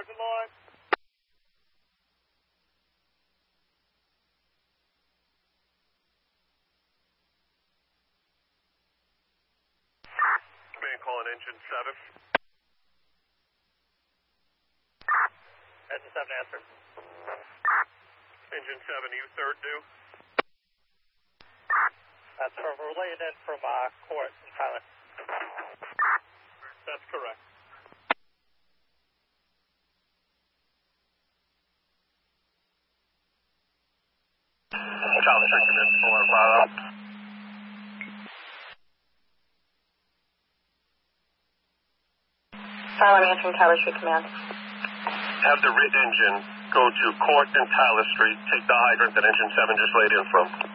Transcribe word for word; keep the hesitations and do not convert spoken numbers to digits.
parking lot. Man calling engine seven. Engine seven, answer. Engine seven, you third due? That's from relaying in from uh, court in Tyler. That's correct. Tyler Street Command four Bravo. Tyler answering Tyler Street Command. Have the R I T engine go to Court and Tyler Street. Take the hydrant that engine seven just laid in from.